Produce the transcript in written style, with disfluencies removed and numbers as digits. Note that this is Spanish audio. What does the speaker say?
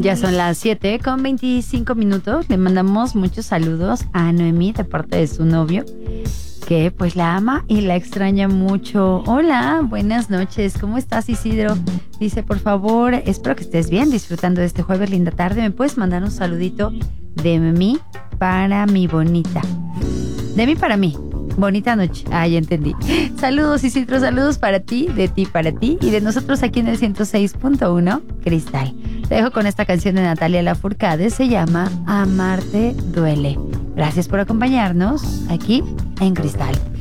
Ya son las 7:25. Le mandamos muchos saludos a Noemí de parte de su novio, que pues la ama y la extraña mucho. Hola, buenas noches. ¿Cómo estás, Isidro? Dice, por favor, espero que estés bien, disfrutando de este jueves, linda tarde. ¿Me puedes mandar un saludito de mí para mi bonita? De mí para mí. Bonita noche. Ah, ya entendí. Saludos, Isidro, saludos para ti para ti y de nosotros aquí en el 106.1 Cristal. Te dejo con esta canción de Natalia Lafourcade, se llama Amarte Duele. Gracias por acompañarnos aquí en Cristal.